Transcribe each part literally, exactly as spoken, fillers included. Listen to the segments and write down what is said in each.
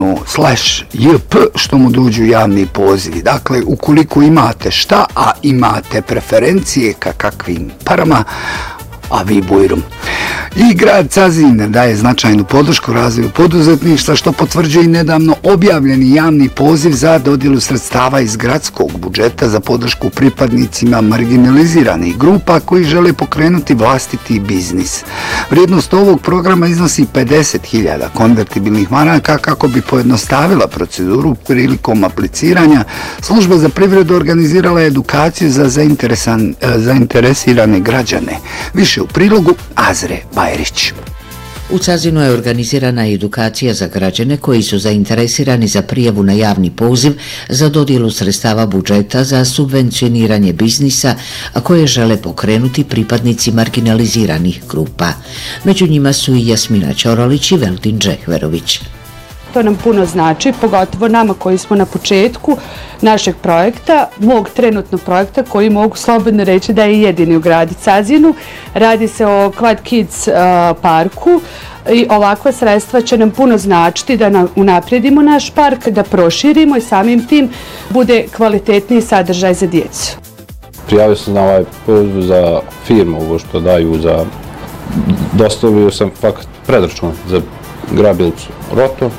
slash jp što mu dođu javni pozivi. Dakle, ukoliko imate šta, a imate preferencije ka kakvim parama, a vi bujrum. I grad Cazin daje značajnu podršku razvoju poduzetništva, što potvrđuje i nedavno objavljeni javni poziv za dodjelu sredstava iz gradskog budžeta za podršku pripadnicima marginaliziranih grupa koji žele pokrenuti vlastiti biznis. Vrijednost ovog programa iznosi pedeset hiljada konvertibilnih maraka. Kako bi pojednostavila proceduru prilikom apliciranja, Služba za privredu organizirala je edukaciju za zainteresirane građane. Više u prilogu Azre Bajrić. U Cazinu je organizirana edukacija za građane koji su zainteresirani za prijavu na javni poziv za dodjelu sredstava budžeta za subvencioniranje biznisa, a koje žele pokrenuti pripadnici marginaliziranih grupa. Među njima su i Jasmina Ćorolić i Veldin Džehverović. To nam puno znači, pogotovo nama koji smo na početku našeg projekta, mog trenutnog projekta koji mogu slobodno reći da je jedini u gradu Cazinu. Radi se o Quad Kids uh, parku i ovakva sredstva će nam puno značiti da nam unaprijedimo naš park, da proširimo i samim tim bude kvalitetniji sadržaj za djecu. Prijavio sam na ovaj poziv za firmu, ovo što daju za... Dostavio sam fakat predračun za grabilcu Roto,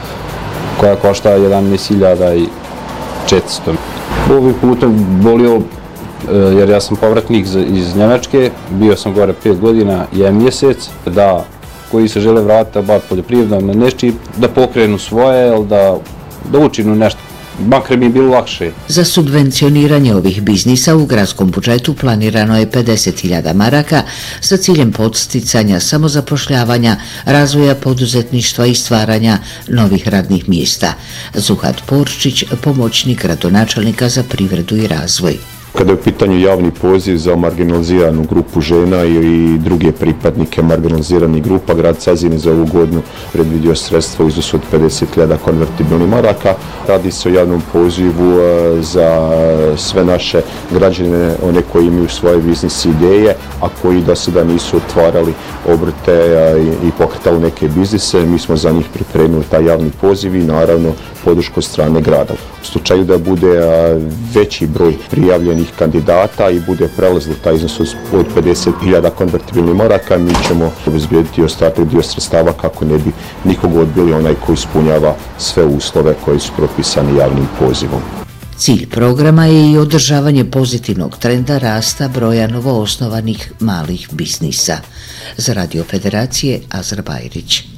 koja košta jedanaest hiljada četiristo. Ovim putem volio, jer ja sam povratnik iz Njemačke, bio sam gore pet godina i jedan mjesec, da koji se žele vratiti bar poljoprivredom na nečiji, da pokrenu svoje, da, da učinu nešto. Makar mi je bilo lakše. Za subvencioniranje ovih biznisa u gradskom budžetu planirano je pedeset hiljada maraka sa ciljem podsticanja samozapošljavanja, razvoja poduzetništva i stvaranja novih radnih mjesta. Zuhat Porčić, pomoćnik gradonačelnika za privredu i razvoj. Kada je u pitanju javni poziv za marginaliziranu grupu žena i druge pripadnike marginaliziranih grupa, grad Cazin je za ovu godinu predvidio sredstva u iznosu od pedeset hiljada konvertibilnih maraka. Radi se o javnom pozivu za sve naše građane, one koji imaju svoje biznis ideje, a koji do sada nisu otvarali obrte i pokretali neke biznise. Mi smo za njih pripremili taj javni poziv i naravno podršku strane grada. U slučaju da bude veći broj prijavljenih kandidata i bude prelazilo taj iznos od pedeset hiljada konvertibilnih maraka, mi ćemo obezbijediti ostatak dio sredstava kako ne bi nikog odbili onaj koji ispunjava sve uslove koji su propisani javnim pozivom. Cilj programa je i održavanje pozitivnog trenda rasta broja novoosnovanih malih biznisa. Za Radio Federacije, Azra Bajrić.